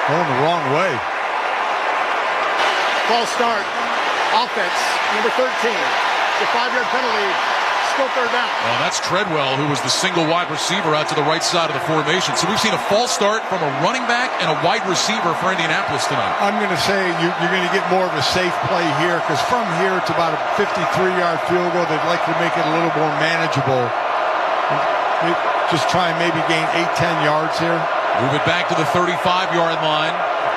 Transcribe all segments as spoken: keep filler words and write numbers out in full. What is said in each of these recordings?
Going the wrong way. False start. Offense, number thirteen. The five-yard penalty. Still third down. Well, that's Treadwell, who was the single wide receiver out to the right side of the formation. So we've seen a false start from a running back and a wide receiver for Indianapolis tonight. I'm going to say you, you're going to get more of a safe play here, because from here it's about a fifty-three-yard field goal. They'd like to make it a little more manageable. Just try and maybe gain eight, ten yards here. Move it back to the thirty-five-yard line.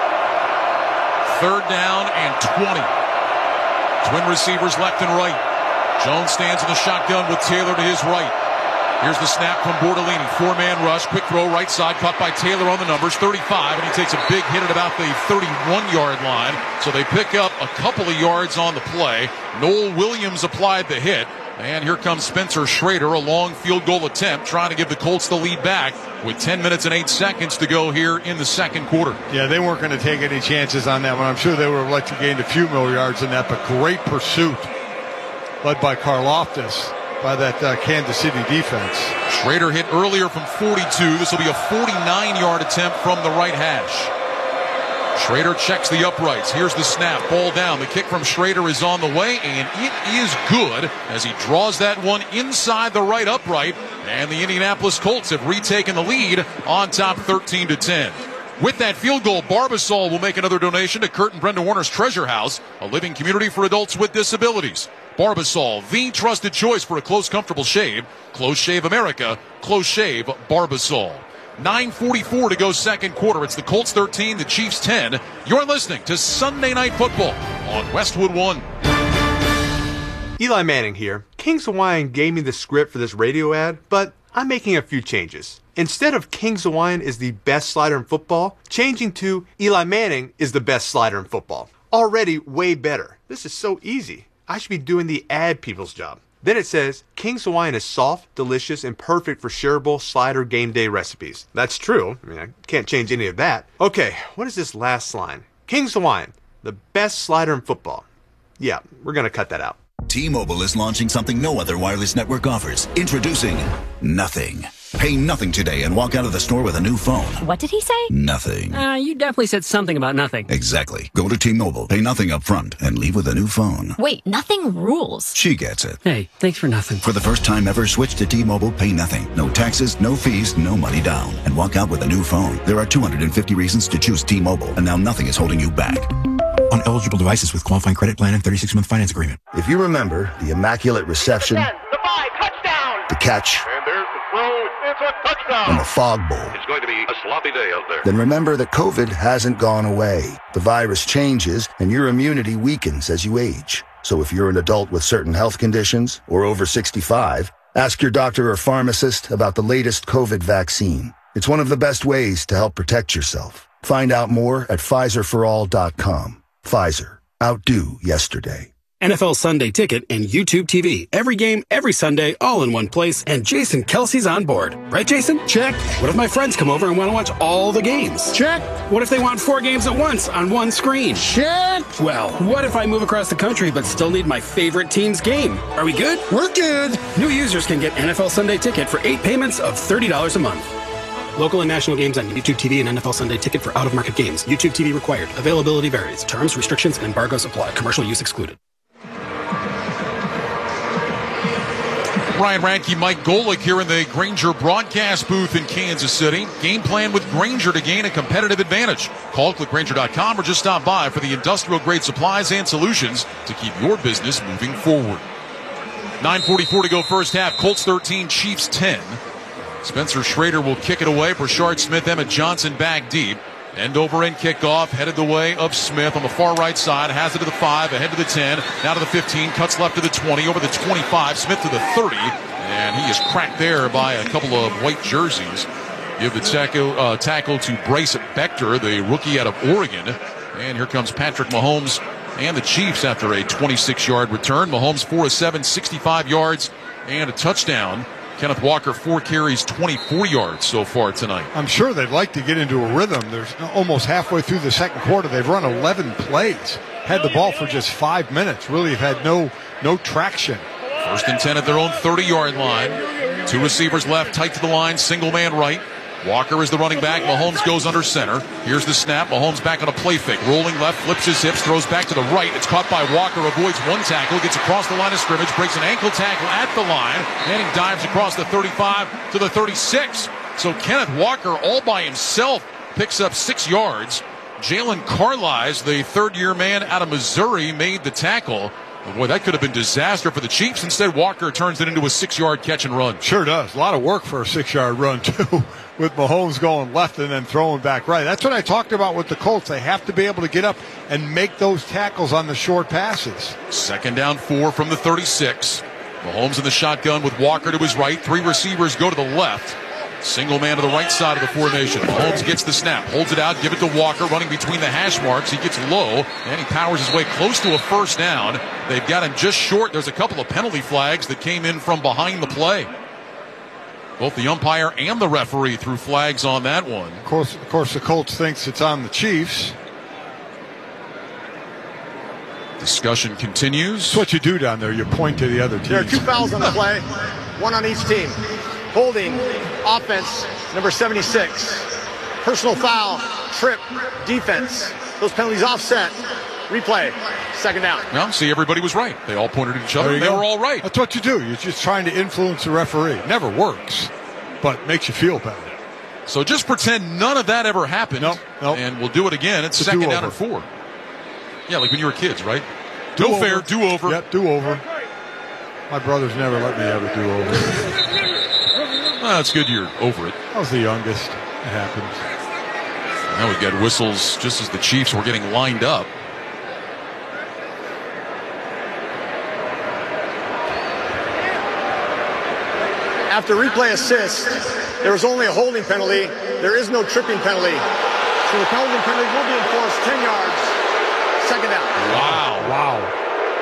Third down and twenty. Twin receivers left and right. Jones stands in the shotgun with Taylor to his right. Here's the snap from Bortolini. Four-man rush. Quick throw right side. Caught by Taylor on the numbers. thirty-five. And he takes a big hit at about the thirty-one-yard line. So they pick up a couple of yards on the play. Noel Williams applied the hit. And here comes Spencer Schrader. A long field goal attempt, trying to give the Colts the lead back with ten minutes and eight seconds to go here in the second quarter. Yeah, they weren't going to take any chances on that one. I'm sure they would have liked to gain a few more yards than that, but great pursuit led by Karlaftis by that uh, Kansas City defense. Schrader hit earlier from forty-two. This will be a forty-nine-yard attempt from the right hash. Schrader checks the uprights. Here's the snap. Ball down. The kick from Schrader is on the way, and it is good as he draws that one inside the right upright. And the Indianapolis Colts have retaken the lead on top thirteen to ten. With that field goal, Barbasol will make another donation to Kurt and Brenda Warner's Treasure House, a living community for adults with disabilities. Barbasol, the trusted choice for a close, comfortable shave. Close Shave America. Close Shave Barbasol. nine forty-four to go second quarter. It's the Colts thirteen, the Chiefs ten. You're listening to Sunday Night Football on Westwood One. Eli Manning here. King's Hawaiian gave me the script for this radio ad, but I'm making a few changes. Instead of King's Hawaiian is the best slider in football, changing to Eli Manning is the best slider in football. Already way better. This is so easy. I should be doing the ad people's job. Then it says, King's Hawaiian is soft, delicious, and perfect for shareable slider game day recipes. That's true. I mean, I can't change any of that. Okay, what is this last line? King's Hawaiian, the best slider in football. Yeah, we're going to cut that out. T-Mobile is launching something no other wireless network offers. Introducing Nothing. Pay nothing today and walk out of the store with a new phone. What did he say? Nothing. Uh, you definitely said something about nothing. Exactly. Go to T-Mobile, pay nothing up front, and leave with a new phone. Wait, nothing rules. She gets it. Hey, thanks for nothing. For the first time ever, switch to T-Mobile, pay nothing. No taxes, no fees, no money down. And walk out with a new phone. There are two hundred fifty reasons to choose T-Mobile, and now nothing is holding you back. On eligible devices with qualifying credit plan and thirty-six month finance agreement. If you remember the immaculate reception, ten, the five, touchdown. The catch, And there's the throw. It's a touchdown. and the fog bowl, It's going to be a sloppy day out there. then remember that COVID hasn't gone away. The virus changes, and your immunity weakens as you age. So if you're an adult with certain health conditions or over sixty-five, ask your doctor or pharmacist about the latest COVID vaccine. It's one of the best ways to help protect yourself. Find out more at Pfizer for all dot com. Pfizer. Outdo yesterday. N F L Sunday Ticket and YouTube T V. Every game, every Sunday, all in one place. And Jason Kelsey's on board. Right, Jason? Check. What if my friends come over and want to watch all the games? Check. What if they want four games at once on one screen? Check. Well, what if I move across the country but still need my favorite team's game? Are we good? We're good. New users can get N F L Sunday Ticket for eight payments of thirty dollars a month. Local and national games on YouTube T V and N F L Sunday Ticket for out-of-market games. YouTube T V required. Availability varies. Terms, restrictions, and embargoes apply. Commercial use excluded. Ryan Radke, Mike Golick here in the Grainger broadcast booth in Kansas City. Game plan with Grainger to gain a competitive advantage. Call click Grainger dot com or just stop by for the industrial-grade supplies and solutions to keep your business moving forward. nine forty-four to go first half. Colts thirteen, Chiefs ten. Spencer Schrader will kick it away. Brashard Smith, Emmett Johnson back deep. End over end kickoff, headed the way of Smith on the far right side. Has it to the five, ahead to the ten, now to the fifteen, cuts left to the twenty, over the twenty-five, Smith to the thirty, and he is cracked there by a couple of white jerseys. Give the tackle, uh, tackle to Bryce Bechter, the rookie out of Oregon. And here comes Patrick Mahomes and the Chiefs after a twenty-six-yard return. Mahomes four of seven, sixty-five yards and a touchdown. Kenneth Walker, four carries, twenty-four yards so far tonight. I'm sure they'd like to get into a rhythm. There's almost halfway through the second quarter. They've run eleven plays, had the ball for just five minutes. Really have had no no traction. First and ten at their own thirty-yard line. Two receivers left, tight to the line, single man right. Walker is the running back. Mahomes goes under center. Here's the snap. Mahomes back on a play fake. Rolling left, flips his hips, throws back to the right. It's caught by Walker, avoids one tackle, gets across the line of scrimmage, breaks an ankle tackle at the line. Manning dives across the thirty-five to the thirty-six. So Kenneth Walker all by himself picks up six yards. Jalen Carlisle, the third-year man out of Missouri, made the tackle. Boy, that could have been disaster for the Chiefs. Instead, Walker turns it into a six-yard catch and run. Sure does. A lot of work for a six-yard run, too, with Mahomes going left and then throwing back right. That's what I talked about with the Colts. They have to be able to get up and make those tackles on the short passes. Second down, four from the thirty-six. Mahomes in the shotgun with Walker to his right. Three receivers go to the left. Single man to the right side of the formation. Mahomes gets the snap, holds it out, give it to Walker, running between the hash marks. He gets low, and he powers his way close to a first down. They've got him just short. There's a couple of penalty flags that came in from behind the play. Both the umpire and the referee threw flags on that one. Of course, of course, the Colts thinks it's on the Chiefs. Discussion continues. That's what you do down there. You point to the other team. There are two fouls on the play, one on each team. Holding, offense, number seventy-six. Personal foul, trip, defense. Those penalties offset. Replay, second down. Well, see, everybody was right. They all pointed at each other, and they go. were all right. That's what you do. You're just trying to influence the referee. Never works, but makes you feel better. So just pretend none of that ever happened. Nope, nope. And we'll do it again. It's, it's second down and four. Yeah, like when you were kids, right? Do no fair, do over. Yep, do over. My brothers never let me have a do over. Well, it's good you're over it. I was the youngest. It happens. Now we've got whistles just as the Chiefs were getting lined up. After replay assist, there was only a holding penalty. There is no tripping penalty. So the holding penalty will be enforced ten yards. Second down. Wow. Wow.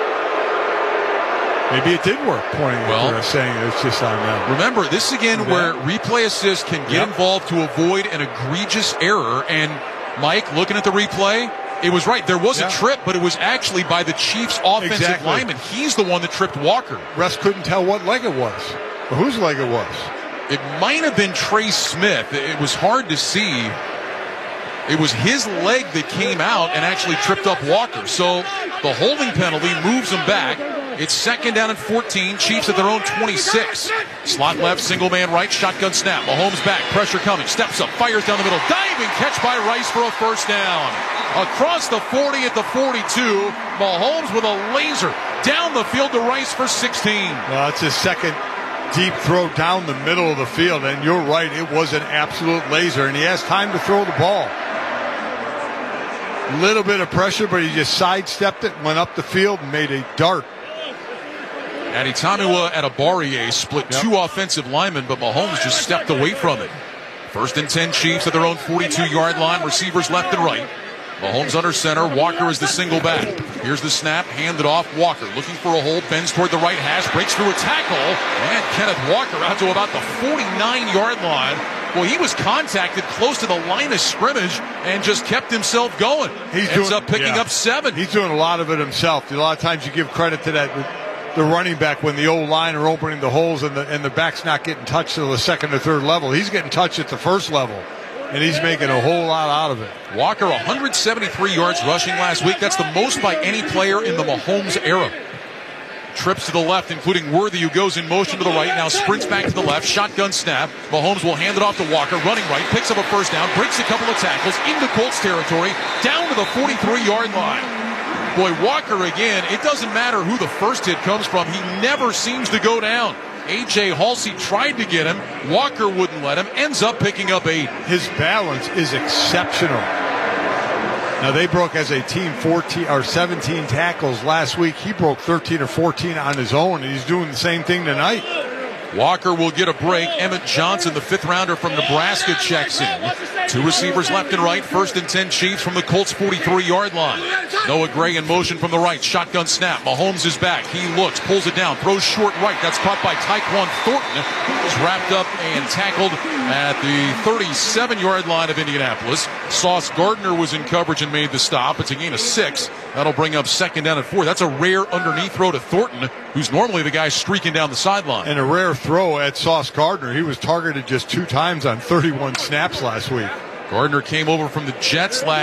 Maybe it did work, pointing well, at saying it's just on them. Remember, this again yeah. where replay assist can get yep. involved to avoid an egregious error. And Mike, looking at the replay, it was right. There was yeah. a trip, but it was actually by the Chiefs' offensive exactly. lineman. He's the one that tripped Walker. Russ couldn't tell what leg it was or whose leg it was. It might have been Trey Smith. It was hard to see. It was his leg that came out and actually tripped up Walker. So the holding penalty moves him back. It's second down and fourteen. Chiefs at their own twenty-six. Slot left, single man right, shotgun snap. Mahomes back, pressure coming, steps up, fires down the middle. Diving catch by Rice for a first down. Across the forty at the forty-two. Mahomes with a laser down the field to Rice for sixteen. Well, it's his second deep throw down the middle of the field. And you're right, it was an absolute laser. And he has time to throw the ball. Little bit of pressure, but he just sidestepped it, went up the field, and made a dart. Adetomiwa Adebawore split yep. two offensive linemen, but Mahomes just stepped away from it. First and ten Chiefs at their own forty-two-yard line. Receivers left and right. Mahomes under center. Walker is the single back. Here's the snap. Handed off. Walker looking for a hole. Bends toward the right hash. Breaks through a tackle. And Kenneth Walker out to about the forty-nine-yard line. Well, he was contacted close to the line of scrimmage and just kept himself going. He ends doing, up picking yeah. up seven. He's doing a lot of it himself. A lot of times you give credit to that, the running back when the old line are opening the holes and the and the back's not getting touched to the second or third level. He's getting touched at the first level, and he's making a whole lot out of it. Walker, one hundred seventy-three yards rushing last week. That's the most by any player in the Mahomes era. Trips to the left, including Worthy, who goes in motion to the right, now sprints back to the left, shotgun snap. Mahomes will hand it off to Walker, running right, picks up a first down, breaks a couple of tackles, into Colts territory, down to the forty-three-yard line. Boy, Walker again, it doesn't matter who the first hit comes from, he never seems to go down. A J Halsey tried to get him, Walker wouldn't let him, ends up picking up eight. His balance is exceptional. Now, they broke as a team fourteen or seventeen tackles last week. He broke thirteen or fourteen on his own, and he's doing the same thing tonight. Walker will get a break. Emmett Johnson, the fifth rounder from Nebraska, checks in. Two receivers left and right. First and ten Chiefs from the Colts forty-three-yard line. Noah Gray in motion from the right. Shotgun snap. Mahomes is back. He looks, pulls it down, throws short right. That's caught by Tyquan Thornton. He's wrapped up and tackled at the thirty-seven-yard line of Indianapolis. Sauce Gardner was in coverage and made the stop. It's a gain of six. That'll bring up second down and four. That's a rare underneath throw to Thornton, who's normally the guy streaking down the sideline. And a rare throw at Sauce Gardner. He was targeted just two times on thirty-one snaps last week. Gardner came over from the Jets last